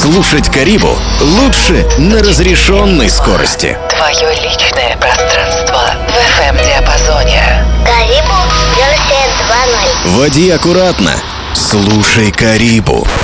Слушать Карибу лучше на разрешенной скорости. Твое личное пространство в FM-диапазоне. Карибу, версия 2.0. Води аккуратно. Слушай Карибу.